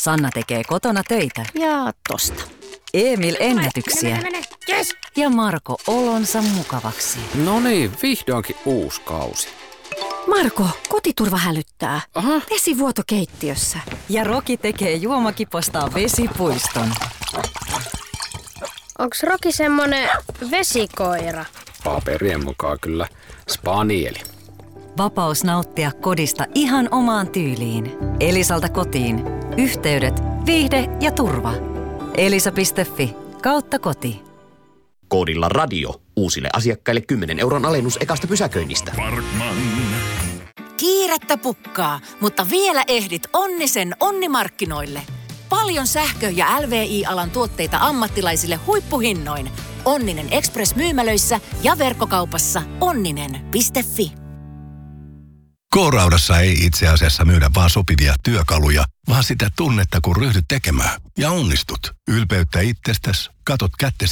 Sanna tekee kotona töitä. Ja tosta. Emil ennätyksiä. Mene. Yes. Ja Marko olonsa mukavaksi. No niin, vihdoinkin uusi kausi. Marko, kotiturva hälyttää. Aha. Vesivuoto keittiössä. Ja Roki tekee juomakipostaan vesipuiston. Onks Roki semmonen vesikoira? Paperien mukaan kyllä spanieli. Vapaus nauttia kodista ihan omaan tyyliin. Elisalta kotiin. Yhteydet, viihde ja turva. Elisa.fi/koti. Koodilla radio uusille asiakkaille 10 € alennus ekasta pysäköinnistä. Parkman. Kiirettä pukkaa, mutta vielä ehdit Onnisen onnimarkkinoille. Paljon sähkö- ja LVI-alan tuotteita ammattilaisille huippuhinnoin. Onninen Express-myymälöissä ja verkkokaupassa onninen.fi. K-Raudassa ei itse asiassa myydä vaan sopivia työkaluja, vaan sitä tunnetta, kun ryhdyt tekemään ja onnistut. Ylpeyttä itsestäsi, katot kättesi